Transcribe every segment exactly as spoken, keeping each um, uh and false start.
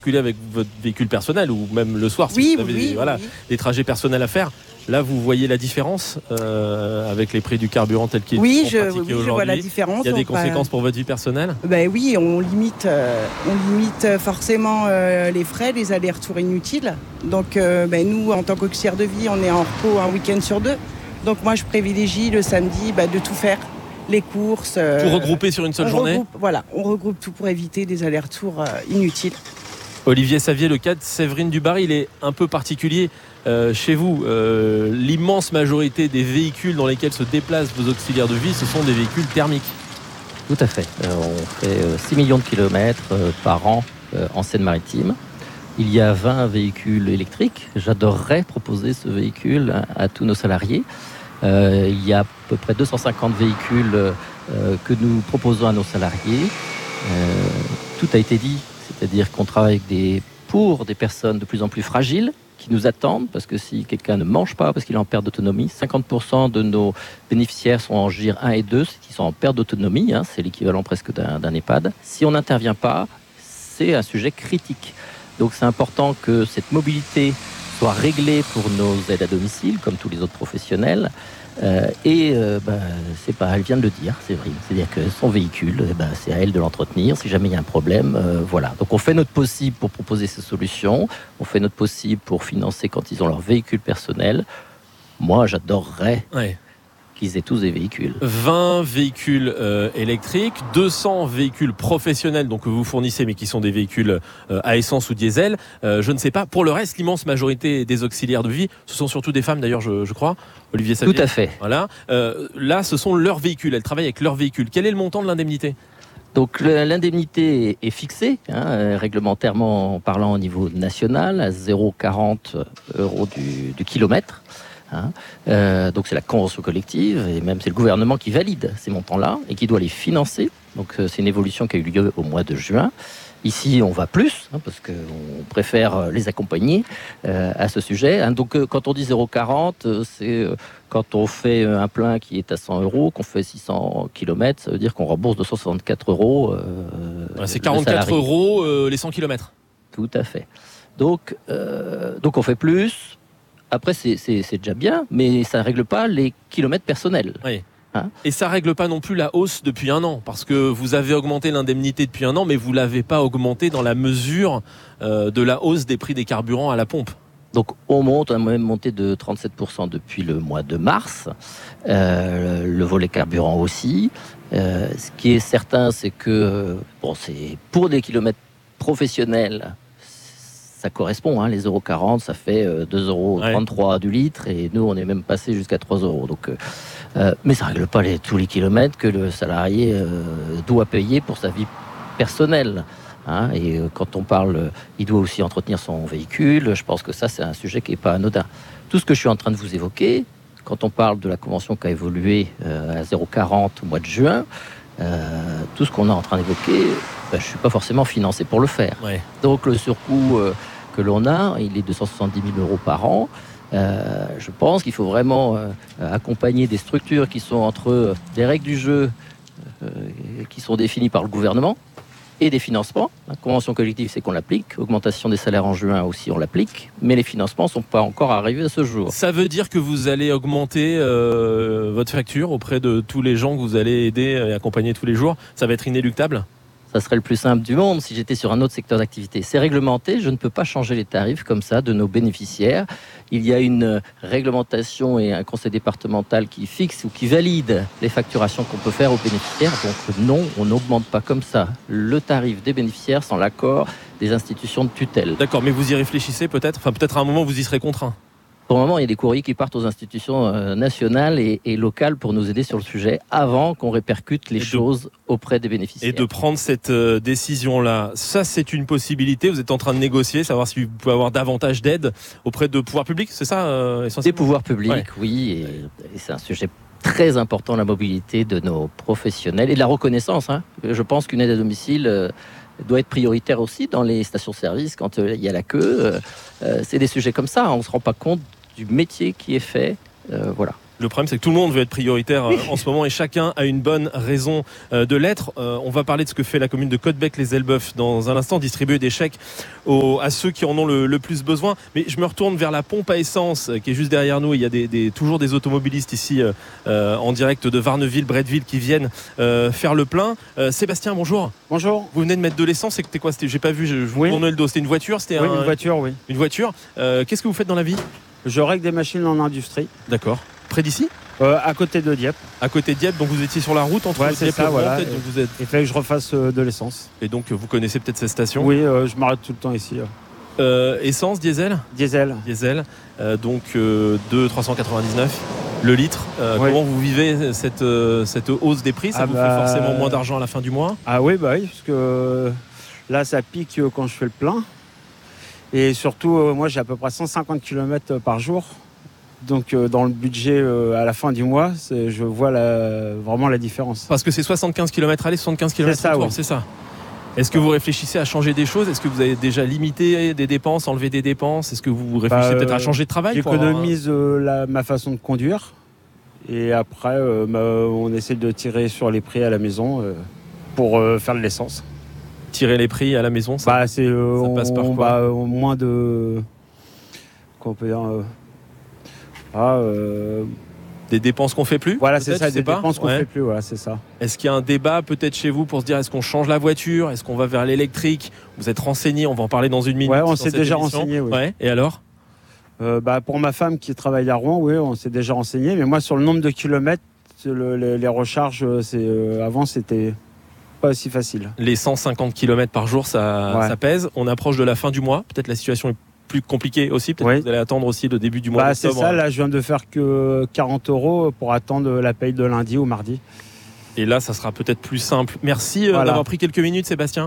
avec votre véhicule personnel ou même le soir si oui, vous avez oui, des, voilà, oui. des trajets personnels à faire. Là, vous voyez la différence euh, avec les prix du carburant tel qu'il est oui, pratiqué je, aujourd'hui. oui, je vois la différence. Il y a des donc, conséquences bah, pour votre vie personnelle? Ben oui, on limite, euh, on limite forcément euh, les frais, les allers-retours inutiles. Donc euh, ben nous, en tant qu'auxiliaire de vie, on est en repos un week-end sur deux. Donc moi, je privilégie le samedi ben, de tout faire, les courses. Euh, tout regrouper sur une seule on journée regroupe, Voilà, on regroupe tout pour éviter des allers-retours euh, inutiles. Olivier Savier, le cas de Séverine Dubarry, il est un peu particulier euh, chez vous. Euh, l'immense majorité des véhicules dans lesquels se déplacent vos auxiliaires de vie, ce sont des véhicules thermiques. Tout à fait. Euh, on fait euh, six millions de kilomètres euh, par an euh, en Seine-Maritime. Il y a vingt véhicules électriques. J'adorerais proposer ce véhicule à, à tous nos salariés. Euh, il y a à peu près deux cent cinquante véhicules euh, que nous proposons à nos salariés. Euh, tout a été dit. C'est-à-dire qu'on travaille avec des, pour des personnes de plus en plus fragiles qui nous attendent, parce que si quelqu'un ne mange pas parce qu'il est en perte d'autonomie, cinquante pour cent de nos bénéficiaires sont en G I R un et deux, qui sont en perte d'autonomie, hein, c'est l'équivalent presque d'un, d'un EHPAD. Si on n'intervient pas, c'est un sujet critique. Donc c'est important que cette mobilité soit réglée pour nos aides à domicile, comme tous les autres professionnels. Euh, et euh, bah, c'est pas, elle vient de le dire, c'est vrai. C'est-à-dire que son véhicule, eh ben, c'est à elle de l'entretenir. Si jamais il y a un problème, euh, voilà. Donc on fait notre possible pour proposer ces solutions. On fait notre possible pour financer quand ils ont leur véhicule personnel. Moi, j'adorerais ouais. qu'ils aient tous des véhicules. vingt véhicules euh, électriques, deux cents véhicules professionnels donc que vous fournissez, mais qui sont des véhicules euh, à essence ou diesel. Euh, je ne sais pas. Pour le reste, l'immense majorité des auxiliaires de vie, ce sont surtout des femmes d'ailleurs, je, je crois. Olivier Savier. Tout à fait. Voilà. Euh, là, ce sont leurs véhicules. Elles travaillent avec leurs véhicules. Quel est le montant de l'indemnité ? Donc l'indemnité est fixée, hein, réglementairement parlant au niveau national, à zéro virgule quarante euros du, du kilomètre. Hein. Euh, donc c'est la convention collective, et même c'est le gouvernement qui valide ces montants-là et qui doit les financer. Donc c'est une évolution qui a eu lieu au mois de juin. Ici, on va plus, hein, parce qu'on préfère les accompagner euh, à ce sujet. Hein. Donc, euh, quand on dit zéro virgule quarante, euh, c'est euh, quand on fait un plein qui est à cent euros, qu'on fait six cents kilomètres, ça veut dire qu'on rembourse deux cent soixante-quatre euros. Euh, ouais, c'est quarante-quatre euros euh, les cent kilomètres. Tout à fait. Donc, euh, donc on fait plus. Après, c'est, c'est, c'est déjà bien, mais ça ne règle pas les kilomètres personnels. Oui. Hein et ça ne règle pas non plus la hausse depuis un an, parce que vous avez augmenté l'indemnité depuis un an, mais vous ne l'avez pas augmenté dans la mesure euh, de la hausse des prix des carburants à la pompe. Donc on monte, on a même monté de trente-sept pour cent depuis le mois de mars, euh, le volet carburant aussi. Euh, ce qui est certain, c'est que bon, c'est pour des kilomètres professionnels, ça correspond, hein, les zéro virgule quarante, ça fait deux virgule trente-trois euros du litre, et nous on est même passé jusqu'à trois euros. Donc, euh, euh, mais ça ne règle pas les, tous les kilomètres que le salarié euh, doit payer pour sa vie personnelle. Hein, et euh, quand on parle, euh, il doit aussi entretenir son véhicule. Je pense que ça, c'est un sujet qui n'est pas anodin. Tout ce que je suis en train de vous évoquer, quand on parle de la convention qui a évolué euh, à zéro virgule quarante au mois de juin, euh, tout ce qu'on est en train d'évoquer, ben, je ne suis pas forcément financé pour le faire. Ouais. Donc le surcoût euh, que l'on a, il est de cent soixante-dix mille euros par an. Euh, je pense qu'il faut vraiment euh, accompagner des structures qui sont entre des règles du jeu euh, qui sont définies par le gouvernement et des financements. La convention collective, c'est qu'on l'applique. Augmentation des salaires en juin aussi, on l'applique. Mais les financements ne sont pas encore arrivés à ce jour. Ça veut dire que vous allez augmenter euh, votre facture auprès de tous les gens que vous allez aider et accompagner tous les jours. Ça va être inéluctable ? Ça serait le plus simple du monde si j'étais sur un autre secteur d'activité. C'est réglementé, je ne peux pas changer les tarifs comme ça de nos bénéficiaires. Il y a une réglementation et un conseil départemental qui fixe ou qui valide les facturations qu'on peut faire aux bénéficiaires. Donc non, on n'augmente pas comme ça le tarif des bénéficiaires sans l'accord des institutions de tutelle. D'accord, mais vous y réfléchissez peut-être ? Enfin, peut-être à un moment vous y serez contraint. Pour le moment, il y a des courriers qui partent aux institutions euh, nationales et, et locales pour nous aider sur le sujet avant qu'on répercute les et choses de, auprès des bénéficiaires. Et de prendre cette euh, décision-là, ça c'est une possibilité. Vous êtes en train de négocier, savoir si vous pouvez avoir davantage d'aide auprès de pouvoirs publics, c'est ça euh, Des pouvoirs publics, ouais. Oui. Et, et c'est un sujet très important, la mobilité de nos professionnels et de la reconnaissance. Hein. Je pense qu'une aide à domicile... Euh, doit être prioritaire aussi dans les stations-service quand il euh, y a la queue. Euh, c'est des sujets comme ça, on ne se rend pas compte du métier qui est fait. Euh, voilà. Le problème, c'est que tout le monde veut être prioritaire oui. en ce moment et chacun a une bonne raison de l'être. Euh, on va parler de ce que fait la commune de Caudebec-les-Elbeuf dans un instant, distribuer des chèques aux, à ceux qui en ont le, le plus besoin. Mais je me retourne vers la pompe à essence qui est juste derrière nous. Il y a des, des, toujours des automobilistes ici euh, en direct de Varneville, Bretteville qui viennent euh, faire le plein. Euh, Sébastien, bonjour. Bonjour. Vous venez de mettre de l'essence. C'était quoi? J'ai pas vu, je, je vous oui. tournais le dos. C'était une voiture? C'était oui, un, une voiture, oui. Une voiture. Euh, qu'est-ce que vous faites dans la vie? Je règle des machines en industrie. D'accord. Près d'ici? euh, À côté de Dieppe. À côté de Dieppe, donc vous étiez sur la route entre ouais, Dieppe ça, et voilà. donc vous êtes... Il fallait que je refasse euh, de l'essence. Et donc vous connaissez peut-être ces stations? Oui, euh, je m'arrête tout le temps ici. Euh, essence, diesel? Diesel. Diesel, euh, donc euh, deux trois cent quatre-vingt-dix-neuf le litre. Euh, oui. Comment vous vivez cette, euh, cette hausse des prix? Ça ah vous bah... fait forcément moins d'argent à la fin du mois? Ah oui, bah oui, parce que euh, là ça pique quand je fais le plein. Et surtout, euh, moi j'ai à peu près cent cinquante kilomètres par jour. Donc euh, dans le budget euh, à la fin du mois, je vois la, vraiment la différence. Parce que c'est soixante-quinze kilomètres aller, soixante-quinze kilomètres retour, oui. C'est ça. Est-ce que vous réfléchissez à changer des choses? Est-ce que vous avez déjà limité des dépenses, enlevé des dépenses? Est-ce que vous réfléchissez bah, peut-être à changer de travail? J'économise avoir... euh, la, ma façon de conduire. Et après, euh, bah, on essaie de tirer sur les prix à la maison euh, pour euh, faire de l'essence. Tirer les prix à la maison, ça, bah, c'est, euh, ça on, passe par quoi? Bah, moins de... Comment on peut dire euh... Ah, euh... Des dépenses qu'on fait plus? Voilà, c'est ça, des pas dépenses qu'on ouais. fait plus, voilà, c'est ça. Est-ce qu'il y a un débat peut-être chez vous pour se dire est-ce qu'on change la voiture? Est-ce qu'on va vers l'électrique? Vous êtes renseigné, on va en parler dans une minute. Ouais, on s'est déjà émission. renseigné, oui. Ouais. Et alors euh, bah, pour ma femme qui travaille à Rouen, oui, on s'est déjà renseigné. Mais moi, sur le nombre de kilomètres, le, les, les recharges, c'est, euh, avant, c'était pas aussi facile. Les cent cinquante kilomètres par jour, ça, ouais. ça pèse. On approche de la fin du mois. Peut-être la situation est plus compliqué aussi, peut-être oui. que vous allez attendre aussi le début du mois bah, d'octobre. C'est ça, là je viens de faire que quarante euros pour attendre la paye de lundi ou mardi. Et là, ça sera peut-être plus simple. Merci voilà. d'avoir pris quelques minutes, Sébastien,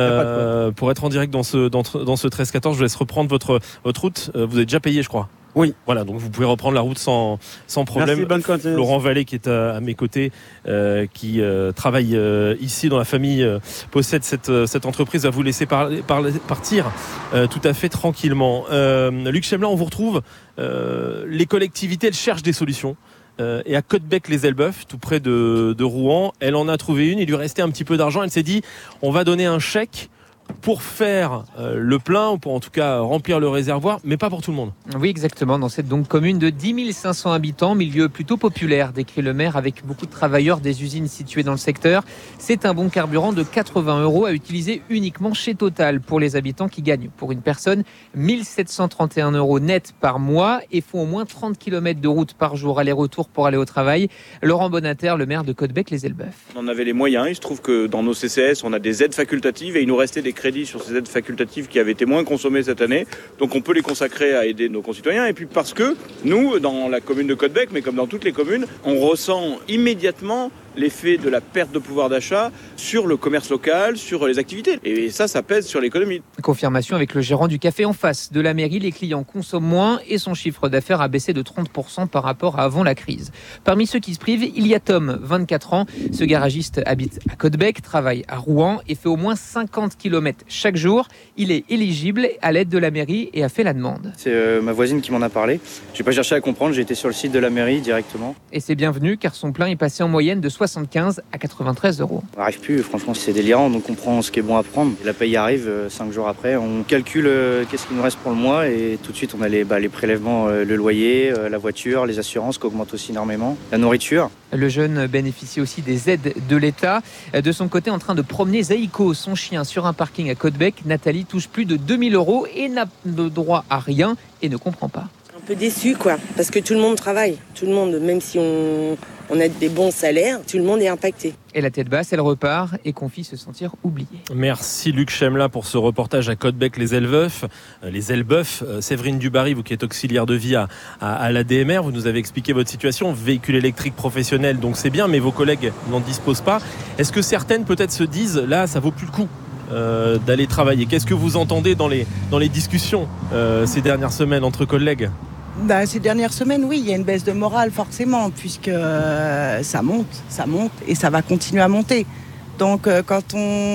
euh, pour être en direct dans ce, dans, dans ce treize quatorze. Je vous laisse reprendre votre, votre route. Vous êtes déjà payé, je crois. Oui. Voilà, donc vous pouvez reprendre la route sans, sans problème. Merci, bonne continuation. Laurent Vallée qui est à, à mes côtés, euh, qui euh, travaille euh, ici dans la famille, euh, possède cette, euh, cette entreprise, va vous laisser parler, parler, partir euh, tout à fait tranquillement. Euh, Luc Chemelin, on vous retrouve. Euh, les collectivités, elles cherchent des solutions. Euh, et à Caudebec-les-Elbeuf, tout près de, de Rouen, elle en a trouvé une. Il lui restait un petit peu d'argent. Elle s'est dit, on va donner un chèque pour faire euh, le plein, ou pour en tout cas remplir le réservoir, mais pas pour tout le monde. Oui, exactement. Dans cette donc commune de dix mille cinq cents habitants, milieu plutôt populaire, décrit le maire, avec beaucoup de travailleurs des usines situées dans le secteur. C'est un bon carburant de quatre-vingts euros à utiliser uniquement chez Total pour les habitants qui gagnent pour une personne mille sept cent trente et un euros net par mois et font au moins trente kilomètres de route par jour aller-retour pour aller au travail. Laurent Bonater, le maire de Caudebec-les-Elbeuf. On en avait les moyens. Il se trouve que dans nos C C S, on a des aides facultatives et il nous restait des crédits sur ces aides facultatives qui avaient été moins consommées cette année. Donc on peut les consacrer à aider nos concitoyens. Et puis parce que nous, dans la commune de Caudebec, mais comme dans toutes les communes, on ressent immédiatement l'effet de la perte de pouvoir d'achat sur le commerce local, sur les activités. Et ça, ça pèse sur l'économie. Confirmation avec le gérant du café en face de la mairie. Les clients consomment moins et son chiffre d'affaires a baissé de trente pour cent par rapport à avant la crise. Parmi ceux qui se privent, il y a Tom, vingt-quatre ans. Ce garagiste habite à Caudebec, travaille à Rouen et fait au moins cinquante kilomètres chaque jour. Il est éligible à l'aide de la mairie et a fait la demande. C'est euh, ma voisine qui m'en a parlé. Je n'ai pas cherché à comprendre, j'ai été sur le site de la mairie directement. Et c'est bienvenu car son plein est passé en moyenne de soixante-quinze à quatre-vingt-treize euros. On n'arrive plus, franchement c'est délirant, donc on prend ce qui est bon à prendre. La paye arrive euh, cinq jours après, on calcule euh, qu'est-ce qu'il nous reste pour le mois et tout de suite on a les, bah, les prélèvements, euh, le loyer, euh, la voiture, les assurances qui augmentent aussi énormément, la nourriture. Le jeune bénéficie aussi des aides de l'État. De son côté, en train de promener Zaïko, son chien, sur un parking à Caudebec, Nathalie touche plus de deux mille euros et n'a de droit à rien et ne comprend pas. Un peu déçu quoi, parce que tout le monde travaille, tout le monde, même si on, on a des bons salaires, tout le monde est impacté. Et la tête basse, elle repart et confie se sentir oubliée. Merci Luc Chemelin pour ce reportage à Caudebec-les-Elbeuf. Les Elbeuf, Séverine Dubarry, vous qui êtes auxiliaire de vie à, à, à l'A D M R, vous nous avez expliqué votre situation, véhicule électrique professionnel, donc c'est bien, mais vos collègues n'en disposent pas. Est-ce que certaines peut-être se disent, là, ça vaut plus le coup euh, d'aller travailler? Qu'est-ce que vous entendez dans les, dans les discussions euh, ces dernières semaines entre collègues? Bah, ces dernières semaines, oui, il y a une baisse de morale forcément, puisque euh, ça monte, ça monte et ça va continuer à monter. Donc euh, quand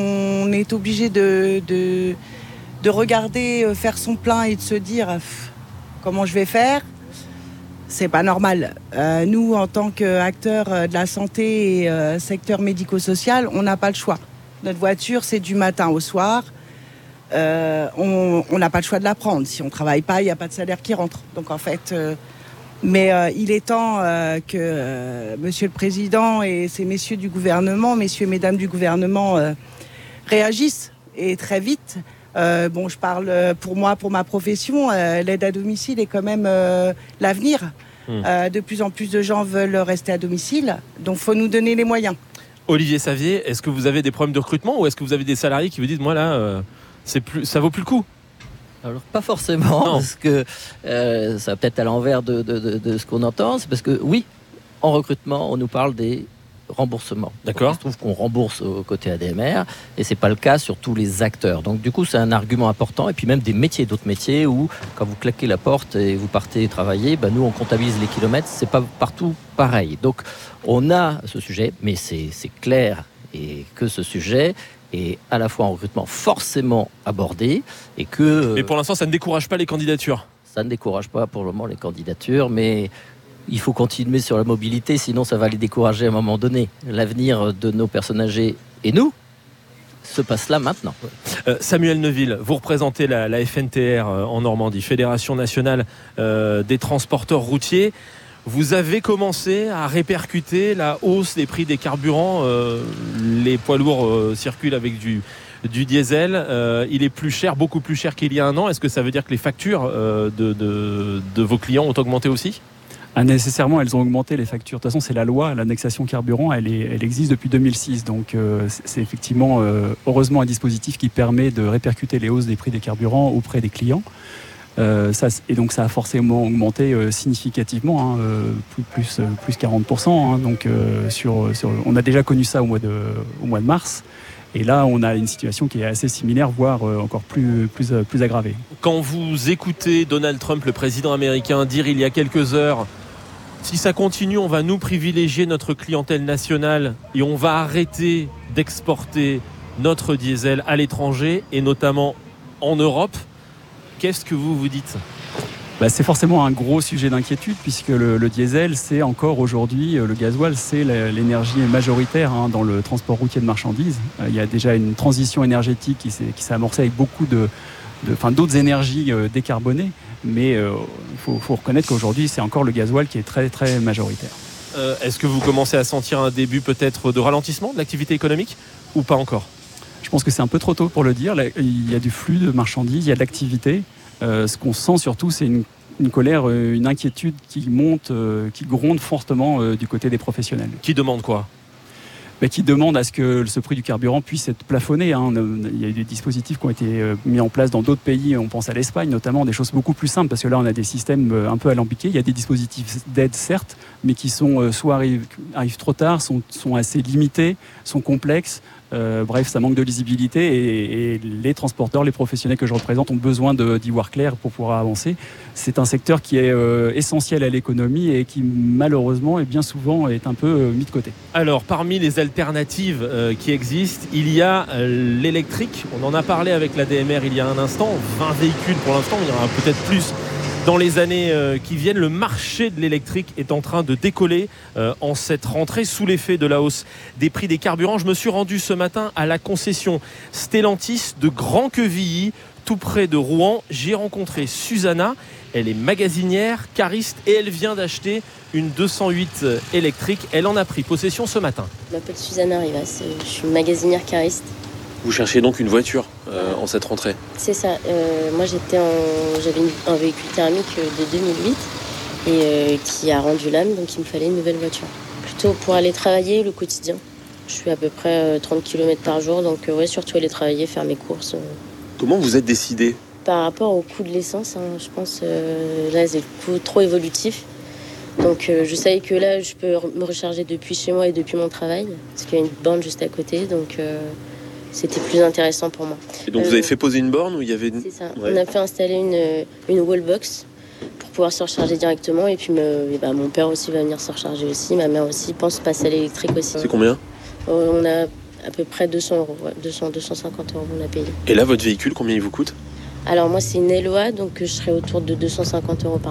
on est obligé de, de, de regarder euh, faire son plein et de se dire euh, comment je vais faire, c'est pas normal. Euh, nous, en tant qu'acteurs de la santé et euh, secteur médico-social, on n'a pas le choix. Notre voiture, c'est du matin au soir. Euh, on n'a pas le choix de la prendre. Si on ne travaille pas, il n'y a pas de salaire qui rentre. Donc en fait, euh, mais euh, il est temps euh, que euh, Monsieur le Président et ces messieurs du gouvernement, messieurs et mesdames du gouvernement, euh, réagissent et très vite. Euh, bon, je parle pour moi, pour ma profession, euh, l'aide à domicile est quand même euh, l'avenir. Mmh. Euh, de plus en plus de gens veulent rester à domicile, donc faut nous donner les moyens. Olivier Savier, est-ce que vous avez des problèmes de recrutement ou est-ce que vous avez des salariés qui vous disent, moi là, euh, c'est plus, ça vaut plus le coup? Alors pas forcément, non. Parce que euh, ça va peut-être à l'envers de, de, de, de ce qu'on entend. C'est parce que oui, en recrutement, on nous parle des remboursements. D'accord. Il se trouve qu'on rembourse au côté A D M R et c'est pas le cas sur tous les acteurs. Donc du coup, c'est un argument important. Et puis même des métiers, d'autres métiers où quand vous claquez la porte et vous partez travailler, bah, nous on comptabilise les kilomètres. C'est pas partout pareil. Donc on a ce sujet, mais c'est, c'est clair et que ce sujet est à la fois en recrutement forcément abordé et que. Mais pour l'instant, ça ne décourage pas les candidatures. Ça ne décourage pas pour le moment les candidatures, mais il faut continuer sur la mobilité, sinon ça va les décourager à un moment donné. L'avenir de nos personnes âgées et nous se passe là maintenant. Euh, Samuel Neuville, vous représentez la, la F N T R en Normandie, Fédération nationale euh, des transporteurs routiers. Vous avez commencé à répercuter la hausse des prix des carburants. Euh, les poids lourds euh, circulent avec du, du diesel. Euh, il est plus cher, beaucoup plus cher qu'il y a un an. Est-ce que ça veut dire que les factures euh, de, de, de vos clients ont augmenté aussi ? Ah, nécessairement, elles ont augmenté les factures. De toute façon, c'est la loi, l'indexation carburant, elle, est, elle existe depuis deux mille six. Donc, euh, c'est effectivement, euh, heureusement, un dispositif qui permet de répercuter les hausses des prix des carburants auprès des clients. Euh, ça, et donc, ça a forcément augmenté euh, significativement, hein, euh, plus, plus, plus quarante pour cent. Hein, donc, euh, sur, sur, on a déjà connu ça au mois de, au mois de mars. Et là, on a une situation qui est assez similaire, voire euh, encore plus, plus, plus aggravée. Quand vous écoutez Donald Trump, le président américain, dire il y a quelques heures: si ça continue, on va nous privilégier notre clientèle nationale et on va arrêter d'exporter notre diesel à l'étranger et notamment en Europe. Qu'est-ce que vous vous dites ? Bah, c'est forcément un gros sujet d'inquiétude puisque le, le diesel, c'est encore aujourd'hui, le gasoil, c'est l'énergie majoritaire hein, dans le transport routier de marchandises. Euh, il y a déjà une transition énergétique qui s'est, qui s'est amorcée avec beaucoup de, de, enfin, d'autres énergies euh, décarbonées. Mais il euh, faut, faut reconnaître qu'aujourd'hui, c'est encore le gasoil qui est très, très majoritaire. Euh, est-ce que vous commencez à sentir un début peut-être de ralentissement de l'activité économique ou pas encore ? Je pense que c'est un peu trop tôt pour le dire. Il y a du flux de marchandises, il y a de l'activité. Euh, ce qu'on sent surtout, c'est une, une colère, une inquiétude qui monte, euh, qui gronde fortement euh, du côté des professionnels. Qui demande quoi ? Bah, qui demande à ce que ce prix du carburant puisse être plafonné. Hein. Il y a eu des dispositifs qui ont été mis en place dans d'autres pays. On pense à l'Espagne notamment, des choses beaucoup plus simples parce que là on a des systèmes un peu alambiqués. Il y a des dispositifs d'aide certes, mais qui sont soit arrivent, arrivent trop tard, sont, sont assez limités, sont complexes. Euh, bref, ça manque de lisibilité et, et les transporteurs, les professionnels que je représente ont besoin de, d'y voir clair pour pouvoir avancer. C'est un secteur qui est euh, essentiel à l'économie et qui malheureusement et bien souvent est un peu euh, mis de côté. Alors, parmi les alternatives euh, qui existent, il y a euh, l'électrique. On en a parlé avec l'A D M R il y a un instant. vingt véhicules pour l'instant, il y en aura peut-être plus dans les années euh, qui viennent. Le marché de l'électrique est en train de décoller euh, en cette rentrée sous l'effet de la hausse des prix des carburants. Je me suis rendu ce matin à la concession Stellantis de Grand-Quevilly, tout près de Rouen. J'ai rencontré Susanna. Elle est magasinière, cariste et elle vient d'acheter une deux cent huit électrique. Elle en a pris possession ce matin. Je m'appelle Susanna Rivas, je suis magasinière cariste. Vous cherchez donc une voiture euh, en cette rentrée ? C'est ça. Euh, moi, j'étais en... j'avais un véhicule thermique de deux mille huit et euh, qui a rendu l'âme, donc il me fallait une nouvelle voiture. Plutôt pour aller travailler le quotidien. Je suis à peu près trente kilomètres par jour, donc euh, ouais, surtout aller travailler, faire mes courses. Euh. Comment vous êtes décidé ? Par rapport au coût de l'essence, hein, je pense euh, là, c'est le coût trop évolutif. Donc euh, je savais que là, je peux me recharger depuis chez moi et depuis mon travail, parce qu'il y a une borne juste à côté, donc... Euh, c'était plus intéressant pour moi. Et donc euh, vous avez fait poser une borne où il y avait... C'est ça. Ouais. On a fait installer une, une wallbox pour pouvoir se recharger directement. Et puis me, et bah, mon père aussi va venir se recharger aussi. Ma mère aussi pense passer à l'électrique aussi. C'est combien ? euh, On a à peu près deux cents euros. Ouais, deux cents, deux cent cinquante euros on a payé. Et là, votre véhicule, combien il vous coûte ? Alors moi, c'est une Eloa, donc je serai autour de deux cent cinquante euros par mois.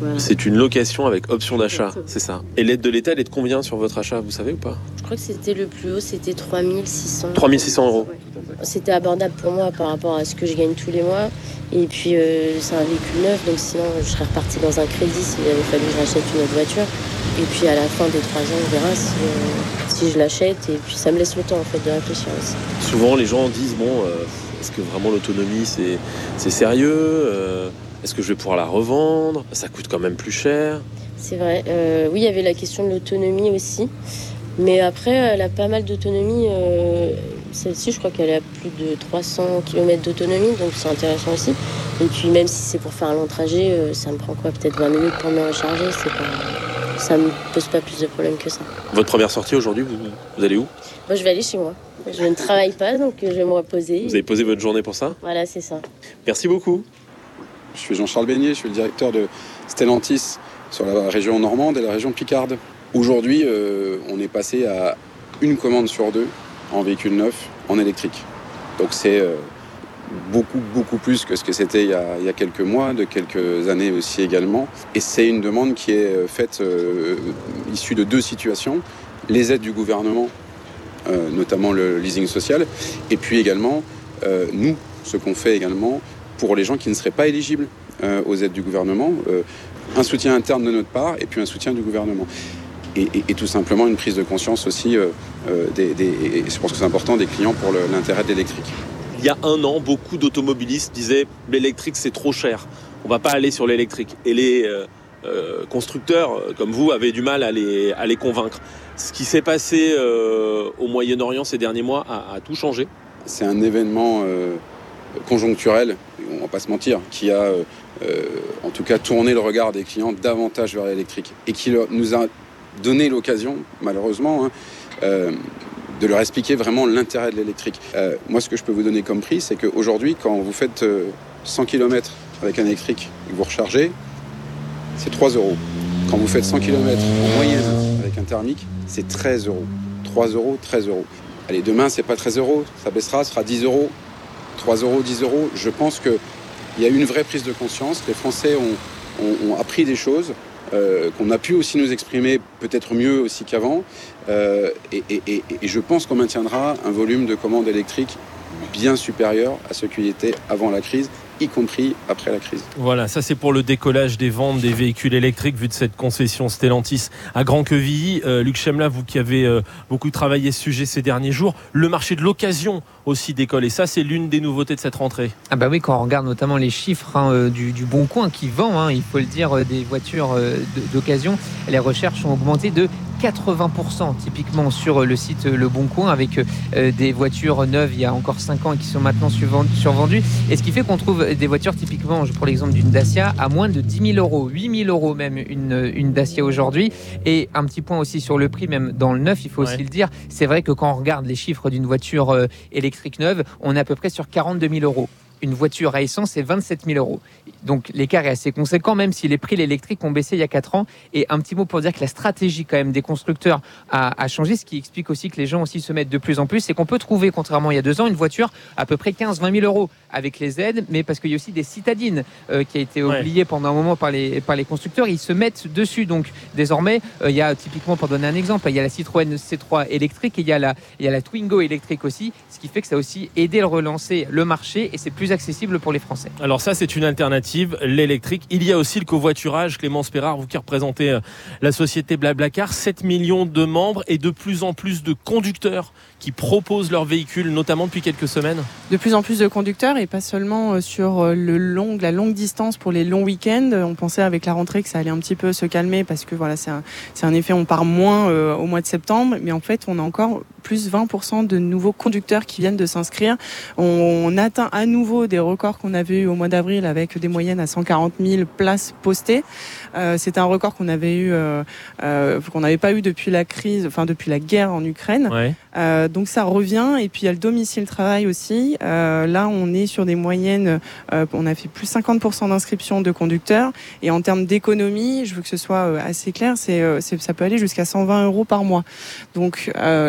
Voilà. C'est une location avec option d'achat, c'est ça. Et l'aide de l'État, elle est de combien sur votre achat, vous savez ou pas? Je crois que c'était le plus haut, c'était trois mille six cents. trois mille six cents euros. Ouais. C'était abordable pour moi par rapport à ce que je gagne tous les mois. Et puis euh, c'est un véhicule neuf, donc sinon je serais repartie dans un crédit s'il avait fallu que je rachète une autre voiture. Et puis à la fin des trois ans, on verra si, euh, si je l'achète. Et puis ça me laisse le temps en fait de réfléchir aussi. Souvent les gens disent, bon, euh, est-ce que vraiment l'autonomie c'est, c'est sérieux euh, Est-ce que je vais pouvoir la revendre? Ça coûte quand même plus cher. C'est vrai. Euh, oui, il y avait la question de l'autonomie aussi. Mais après, elle a pas mal d'autonomie. Euh, celle-ci, je crois qu'elle est à plus de trois cents kilomètres d'autonomie, donc c'est intéressant aussi. Et puis même si c'est pour faire un long trajet, euh, ça me prend quoi, peut-être vingt minutes pour me recharger. C'est pas, ça me pose pas plus de problèmes que ça. Votre première sortie aujourd'hui, vous, vous allez où? Moi, je vais aller chez moi. Je ne travaille pas, donc je vais me reposer. Vous avez posé votre journée pour ça? Voilà, c'est ça. Merci beaucoup. Je suis Jean-Charles Beignet, je suis le directeur de Stellantis sur la région normande et la région picarde. Aujourd'hui, euh, on est passé à une commande sur deux en véhicule neuf en électrique. Donc c'est euh, beaucoup, beaucoup plus que ce que c'était il y, a, il y a quelques mois, de quelques années aussi également. Et c'est une demande qui est faite euh, issue de deux situations. Les aides du gouvernement, euh, notamment le leasing social, et puis également, euh, nous, ce qu'on fait également pour les gens qui ne seraient pas éligibles euh, aux aides du gouvernement, euh, un soutien interne de notre part et puis un soutien du gouvernement. Et, et, et tout simplement une prise de conscience aussi, euh, euh, des, des, et je pense que c'est important, des clients pour le, l'intérêt de l'électrique. Il y a un an, beaucoup d'automobilistes disaient l'électrique c'est trop cher, on va pas aller sur l'électrique. Et les euh, euh, constructeurs euh, comme vous avaient du mal à les, à les convaincre. Ce qui s'est passé euh, au Moyen-Orient ces derniers mois a, a tout changé. C'est un événement euh, conjoncturel, on va pas se mentir, qui a euh, euh, en tout cas tourné le regard des clients davantage vers l'électrique et qui leur, nous a donné l'occasion, malheureusement, hein, euh, de leur expliquer vraiment l'intérêt de l'électrique. Euh, moi, ce que je peux vous donner comme prix, c'est qu'aujourd'hui, quand vous faites euh, cent kilomètres avec un électrique et que vous rechargez, c'est trois euros. Quand vous faites cent kilomètres en moyenne avec un thermique, c'est treize euros. trois euros, treize euros. Allez, demain, c'est pas treize euros, ça baissera, ce sera dix euros, trois euros, dix euros. Je pense qu'il y a eu une vraie prise de conscience. Les Français ont, ont, ont appris des choses. Euh, qu'on a pu aussi nous exprimer peut-être mieux aussi qu'avant euh, et, et, et, et je pense qu'on maintiendra un volume de commandes électriques bien supérieur à ce qui était avant la crise, y compris après la crise. Voilà, ça c'est pour le décollage des ventes des véhicules électriques vu de cette concession Stellantis à Grand-Quevilly. Euh, Luc Chemla, vous qui avez euh, beaucoup travaillé ce sujet ces derniers jours, le marché de l'occasion aussi décolle et ça c'est l'une des nouveautés de cette rentrée. Ah bah oui, quand on regarde notamment les chiffres hein, du, du Bon Coin qui vend, hein, il faut le dire, des voitures euh, d'occasion, les recherches ont augmenté de quatre-vingts pour cent typiquement sur le site Le Bon Coin avec euh, des voitures neuves il y a encore cinq ans et qui sont maintenant survendues. Et ce qui fait qu'on trouve des voitures typiquement, pour l'exemple d'une Dacia, à moins de dix mille euros, huit mille euros même une, une Dacia aujourd'hui. Et un petit point aussi sur le prix, même dans le neuf, il faut ouais. aussi le dire, c'est vrai que quand on regarde les chiffres d'une voiture euh, électrique neuve, on est à peu près sur quarante-deux mille euros. Une voiture à essence, c'est vingt-sept mille euros. Donc l'écart est assez conséquent, même si les prix de l'électrique ont baissé il y a quatre ans. Et un petit mot pour dire que la stratégie quand même des constructeurs a, a changé, ce qui explique aussi que les gens aussi se mettent de plus en plus. C'est qu'on peut trouver, contrairement à il y a deux ans, une voiture à peu près quinze à vingt mille euros avec les aides, mais parce qu'il y a aussi des citadines euh, qui a été oubliées ouais. pendant un moment par les, par les constructeurs. Ils se mettent dessus. Donc désormais, euh, il y a typiquement, pour donner un exemple, il y a la Citroën C trois électrique et il y a la, il y a la Twingo électrique aussi, ce qui fait que ça a aussi aidé à relancer le marché et c'est plus accessible pour les Français. Alors ça c'est une alternative, l'électrique. Il y a aussi le covoiturage. Clémence Perrard, vous qui représentez la société Blablacar, sept millions de membres et de plus en plus de conducteurs qui proposent leurs véhicules, notamment depuis quelques semaines. De plus en plus de conducteurs et pas seulement sur le long, la longue distance pour les longs week-ends. On pensait avec la rentrée que ça allait un petit peu se calmer parce que voilà, c'est un, c'est un effet, on part moins euh, au mois de septembre, mais en fait on a encore plus vingt pour cent de nouveaux conducteurs qui viennent de s'inscrire. On, on atteint à nouveau des records qu'on avait eu au mois d'avril avec des moyennes à cent quarante mille places postées. Euh, c'est un record qu'on avait eu, euh, euh, qu'on n'avait pas eu depuis la crise, enfin depuis la guerre en Ukraine. Ouais. Euh, donc ça revient. Et puis il y a le domicile travail aussi. Euh, là, on est sur des moyennes. Euh, on a fait plus cinquante pour cent d'inscription de conducteurs. Et en termes d'économie, je veux que ce soit assez clair, c'est, c'est ça peut aller jusqu'à cent vingt euros par mois. Donc euh, la façon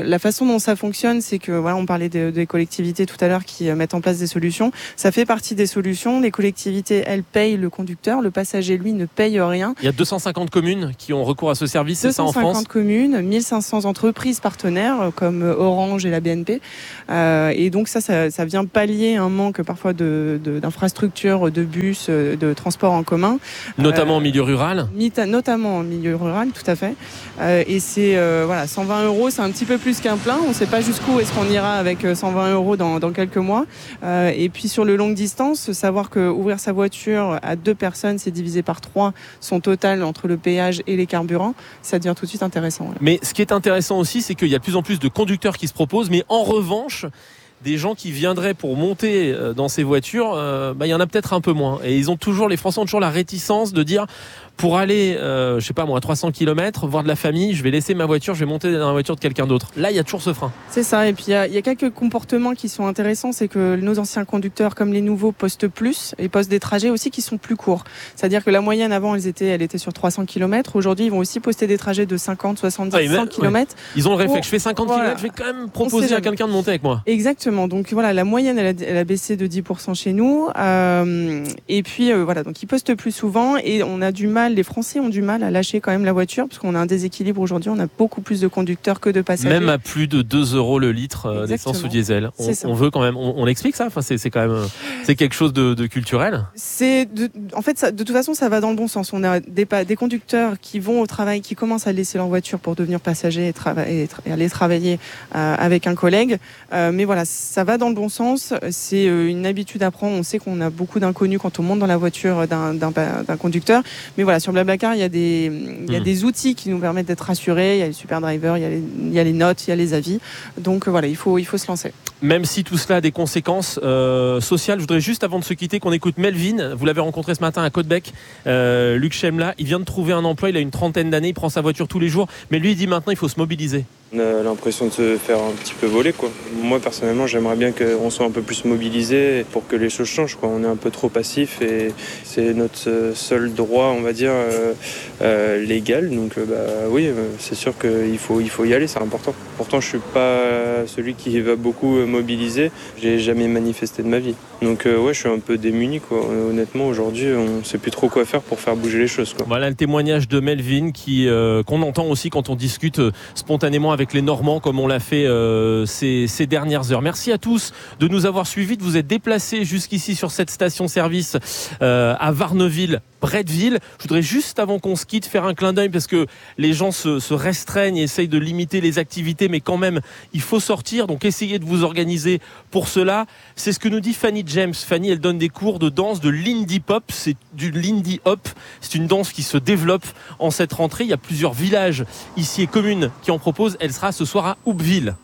façon dont ça fonctionne, c'est que voilà, on parlait des, des collectivités tout à l'heure qui mettent en place des solutions. Ça fait partie des solutions. Les collectivités, elles payent le conducteur. Le passager, lui, ne paye rien. Il y a deux cent cinquante communes qui ont recours à ce service, c'est ça en France ? deux cent cinquante communes, mille cinq cents entreprises partenaires comme Orange et la B N P. Euh, et donc ça, ça, ça vient pallier un manque parfois de, de, d'infrastructures, de bus, de transport en commun. Notamment euh, en milieu rural ? Notamment en milieu rural, tout à fait. Euh, et c'est euh, voilà, cent vingt euros, c'est un petit peu plus qu'un plein. On ne sait pas jusqu'où est-ce qu'on ira avec cent vingt euros dans, dans quelques mois. Euh, et puis sur le longue distance, savoir que ouvrir sa voiture à deux personnes, c'est divisé par trois son total entre le péage et les carburants, ça devient tout de suite intéressant. Ouais. Mais ce qui est intéressant aussi, c'est qu'il y a de plus en plus de conducteurs qui se proposent, mais en revanche, des gens qui viendraient pour monter dans ces voitures, euh, bah, il y en a peut-être un peu moins. Et ils ont toujours, les Français ont toujours la réticence de dire, pour aller, euh, je sais pas moi, à trois cents kilomètres, voir de la famille, je vais laisser ma voiture, je vais monter dans la voiture de quelqu'un d'autre. Là, il y a toujours ce frein. C'est ça. Et puis, il y, y a quelques comportements qui sont intéressants. C'est que nos anciens conducteurs, comme les nouveaux, postent plus et postent des trajets aussi qui sont plus courts. C'est-à-dire que la moyenne avant, elle était, elle était sur trois cents kilomètres. Aujourd'hui, ils vont aussi poster des trajets de cinquante, soixante-dix, ah, cent kilomètres. Ouais. Ils ont le réflexe. Je fais cinquante kilomètres, je vais quand même proposer à quelqu'un de monter avec moi. Exactement. Donc voilà, la moyenne, elle a, elle a baissé de dix pour cent chez nous. Euh, et puis, euh, voilà, donc ils postent plus souvent et on a du mal, les Français ont du mal à lâcher quand même la voiture parce qu'on a un déséquilibre aujourd'hui, on a beaucoup plus de conducteurs que de passagers. Même à plus de deux euros le litre euh, d'essence ou diesel. On, on veut quand même, on, on explique ça, enfin, c'est, c'est quand même c'est quelque chose de, de culturel. C'est de, en fait, ça, de toute façon, ça va dans le bon sens. On a des, des conducteurs qui vont au travail, qui commencent à laisser leur voiture pour devenir passagers et, trava- et, tra- et aller travailler euh, avec un collègue. Euh, mais voilà, ça va dans le bon sens. C'est euh, une habitude à prendre. On sait qu'on a beaucoup d'inconnus quand on monte dans la voiture d'un, d'un, d'un conducteur. Mais voilà, sur Blablacar, il y a des, il y a mmh. des outils qui nous permettent d'être rassurés. Il y a les super drivers, il y a les, il y a les notes, il y a les avis. Donc voilà, il faut, il faut se lancer. Même si tout cela a des conséquences euh, sociales, je voudrais juste avant de se quitter qu'on écoute Melvin. Vous l'avez rencontré ce matin à Côte-Bec, euh, Luc Chemla. Il vient de trouver un emploi, il a une trentaine d'années, il prend sa voiture tous les jours. Mais lui, il dit maintenant, il faut se mobiliser. On a l'impression de se faire un petit peu voler, quoi. Moi, personnellement, j'aimerais bien qu'on soit un peu plus mobilisé pour que les choses changent, quoi. On est un peu trop passif et c'est notre seul droit, on va dire, euh, euh, légal. Donc, euh, bah, oui, c'est sûr qu'il faut, il faut y aller, c'est important. Pourtant, je suis pas celui qui va beaucoup mobiliser. J'ai jamais manifesté de ma vie. Donc, euh, ouais, je suis un peu démuni, quoi. Honnêtement, aujourd'hui, on sait plus trop quoi faire pour faire bouger les choses, quoi. Voilà le témoignage de Melvin qui, euh, qu'on entend aussi quand on discute euh, spontanément avec avec les Normands comme on l'a fait euh, ces, ces dernières heures. Merci à tous de nous avoir suivis, de vous être déplacés jusqu'ici sur cette station-service euh, à Varneville, Bretteville. Je voudrais juste avant qu'on se quitte faire un clin d'œil parce que les gens se, se restreignent et essayent de limiter les activités, mais quand même il faut sortir, donc essayez de vous organiser pour cela. C'est ce que nous dit Fanny James. Fanny, elle donne des cours de danse de Lindy Pop, c'est du Lindy Hop, c'est une danse qui se développe en cette rentrée. Il y a plusieurs villages ici et communes qui en proposent. Elle sera ce soir à Hoopville.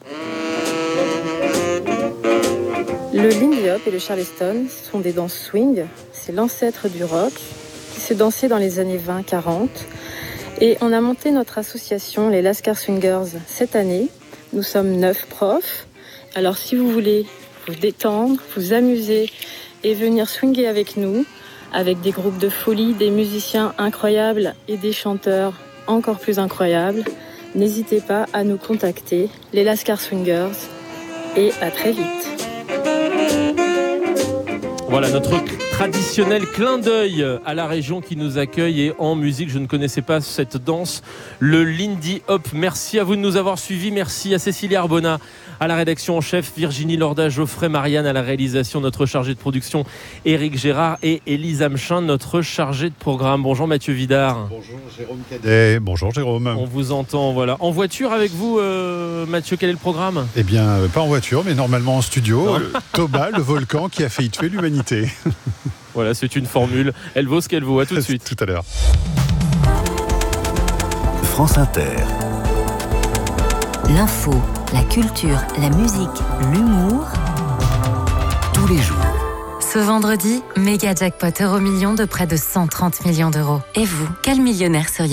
Le Lindy Hop et le Charleston sont des danses swing. C'est l'ancêtre du rock qui s'est dansé dans les années vingt quarante. Et on a monté notre association, les Lascar Swingers, cette année. Nous sommes neuf profs. Alors si vous voulez vous détendre, vous amuser et venir swinger avec nous, avec des groupes de folie, des musiciens incroyables et des chanteurs encore plus incroyables, n'hésitez pas à nous contacter, les Lascar Swingers, et à très vite. Voilà notre traditionnel clin d'œil à la région qui nous accueille et en musique. Je ne connaissais pas cette danse, le Lindy Hop. Merci à vous de nous avoir suivis. Merci à Cécilia Arbona à la rédaction en chef, Virginie Lorda, Geoffrey Marianne à la réalisation, notre chargé de production Éric Gérard et Élise Amchin, notre chargé de programme. Bonjour Mathieu Vidard. Bonjour Jérôme Cadet. Bonjour Jérôme. On vous entend, voilà. En voiture avec vous, euh, Mathieu, quel est le programme ? Eh bien, euh, pas en voiture, mais normalement en studio. Euh, Toba, le volcan qui a failli tuer l'humanité. Voilà, c'est une formule. Elle vaut ce qu'elle vaut. À tout de suite. Tout à l'heure. France Inter. L'info, la culture, la musique, l'humour. Tous les jours. Ce vendredi, méga jackpot euro million de près de cent trente millions d'euros. Et vous, quel millionnaire seriez-vous ?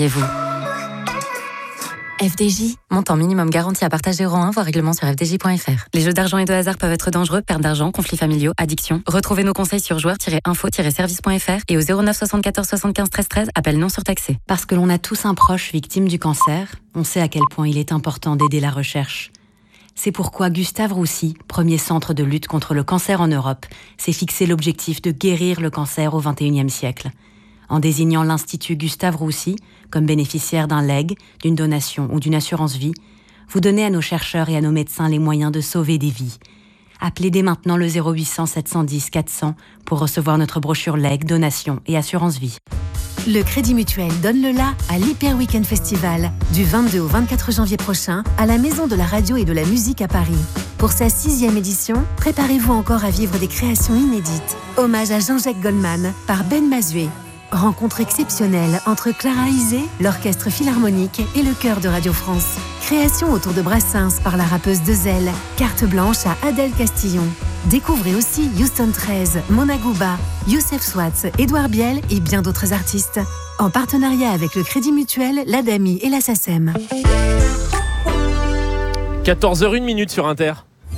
F D J, montant minimum garanti à partager euro un, voire règlement sur f d j point f r. Les jeux d'argent et de hasard peuvent être dangereux, perte d'argent, conflits familiaux, addiction. Retrouvez nos conseils sur joueurs tiret info tiret service point f r et au zéro neuf soixante-quatorze soixante-quinze treize treize, appel non surtaxé. Parce que l'on a tous un proche victime du cancer, on sait à quel point il est important d'aider la recherche. C'est pourquoi Gustave Roussy, premier centre de lutte contre le cancer en Europe, s'est fixé l'objectif de guérir le cancer au vingt et unième siècle. En désignant l'Institut Gustave Roussy comme bénéficiaire d'un legs, d'une donation ou d'une assurance vie, vous donnez à nos chercheurs et à nos médecins les moyens de sauver des vies. Appelez dès maintenant le zéro huit cents sept cent dix quatre cents pour recevoir notre brochure legs, donation et assurance vie. Le Crédit Mutuel donne le la à l'Hyper Weekend Festival du vingt-deux au vingt-quatre janvier prochain à la Maison de la Radio et de la Musique à Paris. Pour sa sixième édition, préparez-vous encore à vivre des créations inédites. Hommage à Jean-Jacques Goldman par Ben Mazué. Rencontre exceptionnelle entre Clara Isé, l'Orchestre Philharmonique et le Chœur de Radio France. Création autour de Brassens par la rappeuse Dezel. Carte blanche à Adèle Castillon. Découvrez aussi Houston treize, Mona Gouba, Youssef Swatz, Édouard Biel et bien d'autres artistes. En partenariat avec le Crédit Mutuel, l'Adami et la SACEM. quatorze heures une sur Inter.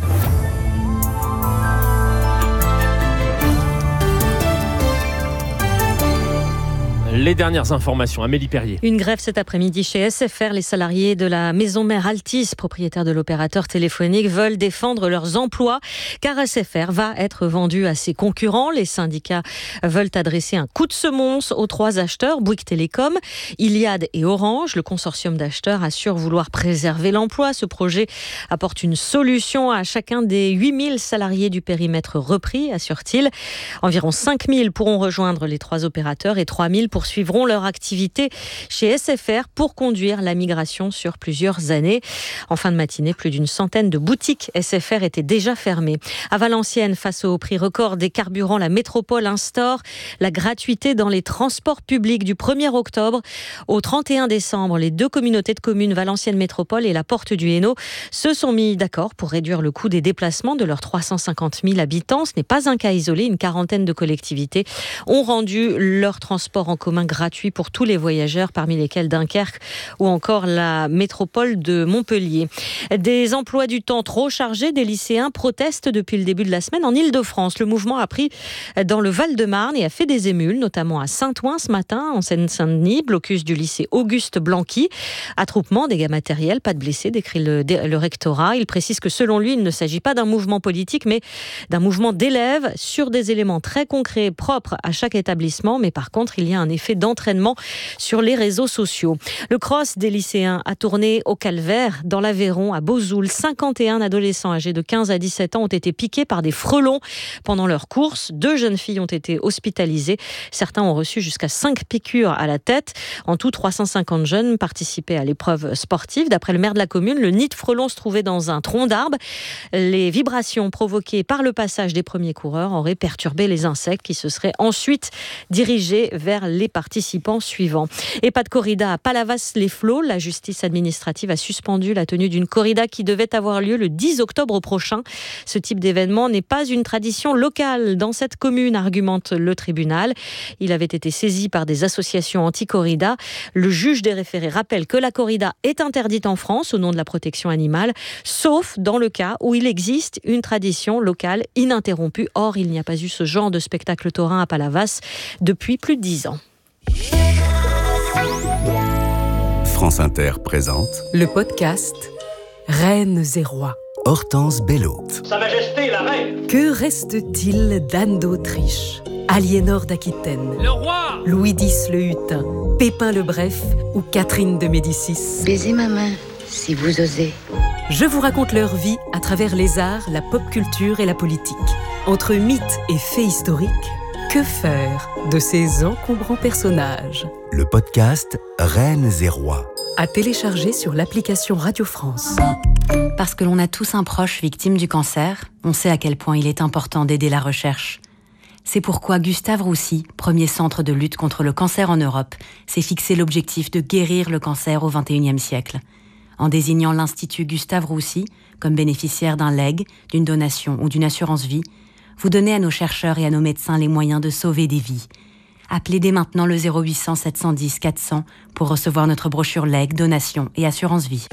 Les dernières informations, Amélie Perrier. Une grève cet après-midi chez S F R. Les salariés de la maison mère Altice, propriétaire de l'opérateur téléphonique, veulent défendre leurs emplois car S F R va être vendu à ses concurrents. Les syndicats veulent adresser un coup de semonce aux trois acheteurs, Bouygues Télécom, Iliad et Orange. Le consortium d'acheteurs assure vouloir préserver l'emploi. Ce projet apporte une solution à chacun des huit mille salariés du périmètre repris, assure-t-il. Environ cinq mille pourront rejoindre les trois opérateurs et trois mille pour poursuivront leur activité chez S F R pour conduire la migration sur plusieurs années. En fin de matinée, plus d'une centaine de boutiques S F R étaient déjà fermées. À Valenciennes, face au prix record des carburants, la métropole instaure la gratuité dans les transports publics du premier octobre au trente et un décembre. Les deux communautés de communes, Valenciennes Métropole et la Porte du Hainaut, se sont mis d'accord pour réduire le coût des déplacements de leurs trois cent cinquante mille habitants. Ce n'est pas un cas isolé. Une quarantaine de collectivités ont rendu leur transport en commun gratuit pour tous les voyageurs, parmi lesquels Dunkerque ou encore la métropole de Montpellier. Des emplois du temps trop chargés, des lycéens protestent depuis le début de la semaine en Île-de-France. Le mouvement a pris dans le Val-de-Marne et a fait des émules, notamment à Saint-Ouen ce matin, en Seine-Saint-Denis, blocus du lycée Auguste Blanqui. Attroupement, dégâts matériels, pas de blessés, décrit le, le rectorat. Il précise que selon lui, il ne s'agit pas d'un mouvement politique, mais d'un mouvement d'élèves sur des éléments très concrets propres à chaque établissement. Mais par contre, il y a un effet d'entraînement sur les réseaux sociaux. Le cross des lycéens a tourné au Calvaire, dans l'Aveyron, à Beauzoul. cinquante et un adolescents âgés de quinze à dix-sept ans ont été piqués par des frelons pendant leur course. Deux jeunes filles ont été hospitalisées. Certains ont reçu jusqu'à cinq piqûres à la tête. En tout, trois cent cinquante jeunes participaient à l'épreuve sportive. D'après le maire de la commune, le nid de frelons se trouvait dans un tronc d'arbre. Les vibrations provoquées par le passage des premiers coureurs auraient perturbé les insectes qui se seraient ensuite dirigés vers les participants suivants. Et pas de corrida à Palavas-les-Flots. La justice administrative a suspendu la tenue d'une corrida qui devait avoir lieu le dix octobre prochain. Ce type d'événement n'est pas une tradition locale dans cette commune, argumente le tribunal. Il avait été saisi par des associations anti-corrida. Le juge des référés rappelle que la corrida est interdite en France au nom de la protection animale, sauf dans le cas où il existe une tradition locale ininterrompue. Or, il n'y a pas eu ce genre de spectacle taurin à Palavas depuis plus de dix ans. France Inter présente le podcast Reines et Rois. Hortense Bello. Sa Majesté la Reine. Que reste-t-il d'Anne d'Autriche, Aliénor d'Aquitaine, le roi, Louis X le Hutin, Pépin le Bref ou Catherine de Médicis? Baisez ma main, si vous osez. Je vous raconte leur vie à travers les arts, la pop culture et la politique. Entre mythes et faits historiques, que faire de ces encombrants personnages? Le podcast Reines et Rois. À télécharger sur l'application Radio France. Parce que l'on a tous un proche victime du cancer, on sait à quel point il est important d'aider la recherche. C'est pourquoi Gustave Roussy, premier centre de lutte contre le cancer en Europe, s'est fixé l'objectif de guérir le cancer au vingt et unième siècle. En désignant l'Institut Gustave Roussy comme bénéficiaire d'un legs, d'une donation ou d'une assurance vie, vous donnez à nos chercheurs et à nos médecins les moyens de sauver des vies. Appelez dès maintenant le zéro huit cents sept cent dix quatre cents pour recevoir notre brochure legs, donation et assurance vie.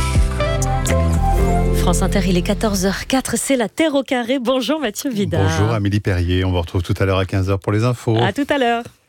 France Inter, il est quatorze heures quatre, c'est la Terre au carré. Bonjour Mathieu Vidard. Bonjour Amélie Perrier, on vous retrouve tout à l'heure à quinze heures pour les infos. À tout à l'heure.